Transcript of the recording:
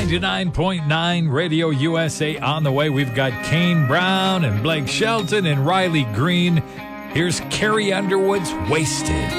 99.9 Radio USA on the way. We've got Kane Brown and Blake Shelton and Riley Green. Here's Carrie Underwood's Wasted.